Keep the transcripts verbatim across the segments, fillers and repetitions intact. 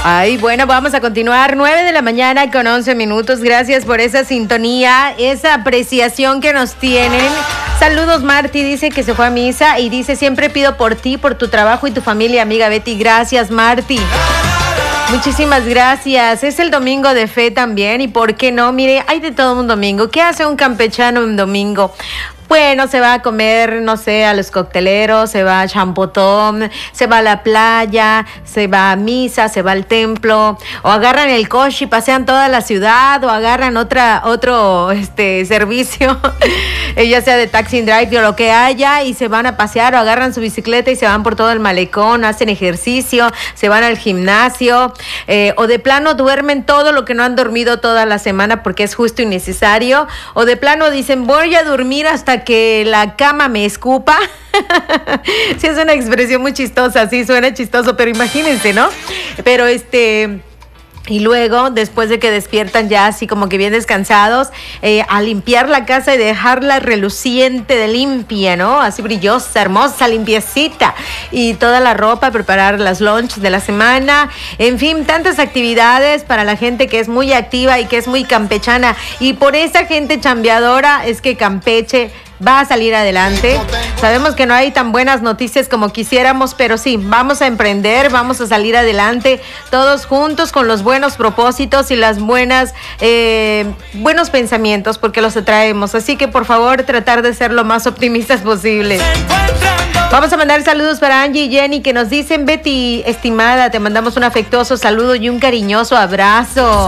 Ay, bueno, vamos a continuar. nueve de la mañana con once minutos. Gracias por esa sintonía, esa apreciación que nos tienen. Saludos, Marti, dice que se fue a misa y dice, siempre pido por ti, por tu trabajo y tu familia, amiga Betty. Gracias, Marti. Muchísimas gracias. Es el domingo de fe también y por qué no, mire, hay de todo un domingo. ¿Qué hace un campechano un domingo? Bueno, se va a comer, no sé, a los cocteleros, se va a Champotón, se va a la playa, se va a misa, se va al templo, o agarran el coche y pasean toda la ciudad, o agarran otra, otro este, servicio, ya sea de taxi drive o lo que haya, y se van a pasear, o agarran su bicicleta y se van por todo el malecón, hacen ejercicio, se van al gimnasio, eh, o de plano duermen todo lo que no han dormido toda la semana porque es justo y necesario, o de plano dicen, voy a dormir hasta que la cama me escupa. Sí, es una expresión muy chistosa, sí, suena chistoso, pero imagínense, ¿no? Pero este... Y luego, después de que despiertan ya así como que bien descansados, eh, a limpiar la casa y dejarla reluciente de limpia, ¿no? Así brillosa, hermosa, limpiecita. Y toda la ropa, preparar las lunch de la semana. En fin, tantas actividades para la gente que es muy activa y que es muy campechana. Y por esa gente chambeadora es que Campeche va a salir adelante. Sabemos que no hay tan buenas noticias como quisiéramos, pero sí, vamos a emprender, vamos a salir adelante todos juntos con los buenos propósitos y las buenas, eh, buenos pensamientos, porque los traemos. Así que por favor, tratar de ser lo más optimistas posible. Vamos a mandar saludos para Angie y Jenny que nos dicen, Betty, estimada, te mandamos un afectuoso saludo y un cariñoso abrazo.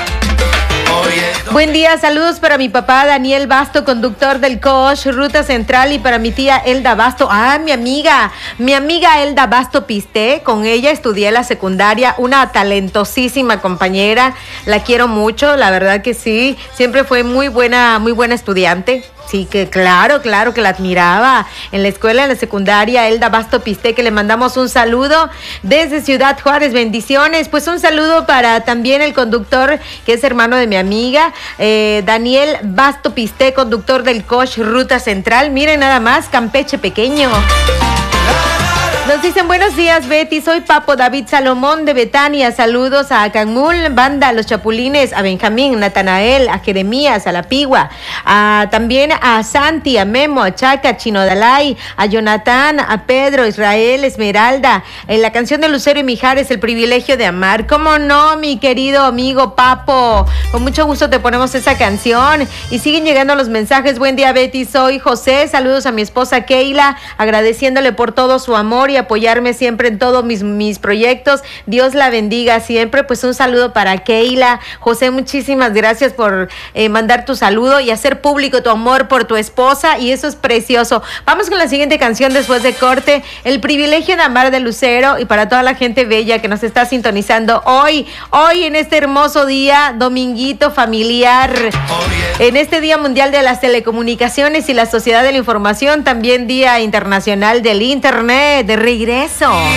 Buen día, saludos para mi papá Daniel Basto, conductor del Coach Ruta Central, y para mi tía Elda Basto. Ah, mi amiga, mi amiga Elda Basto Pisté, con ella estudié la secundaria, una talentosísima compañera, la quiero mucho, la verdad que sí, siempre fue muy buena, muy buena estudiante. Sí, que claro, claro que la admiraba. En la escuela, en la secundaria, Elda Basto Pisté, que le mandamos un saludo desde Ciudad Juárez. Bendiciones. Pues un saludo para también el conductor, que es hermano de mi amiga, eh, Daniel Basto Pisté, conductor del Coach Ruta Central. Miren nada más, Campeche pequeño. Nos dicen, buenos días, Betty, soy Papo David Salomón de Betania, saludos a Canmul, Banda, Los Chapulines, a Benjamín, Natanael, a Jeremías, a La Pigua, a, también a Santi, a Memo, a Chaca, a Chino Dalai, a Jonathan, a Pedro, Israel, Esmeralda, en la canción de Lucero y Mijares, El Privilegio de Amar. ¿Cómo no, mi querido amigo Papo? Con mucho gusto te ponemos esa canción y siguen llegando los mensajes. Buen día, Betty, soy José, saludos a mi esposa Keila, agradeciéndole por todo su amor y apoyarme siempre en todos mis, mis proyectos. Dios la bendiga siempre. Pues un saludo para Keila. José, muchísimas gracias por eh, mandar tu saludo y hacer público tu amor por tu esposa, y eso es precioso. Vamos con la siguiente canción después de corte, El Privilegio de Amar de Lucero, y para toda la gente bella que nos está sintonizando hoy, hoy en este hermoso día, dominguito familiar, en este Día Mundial de las Telecomunicaciones y la Sociedad de la Información, también Día Internacional del Internet. De regreso.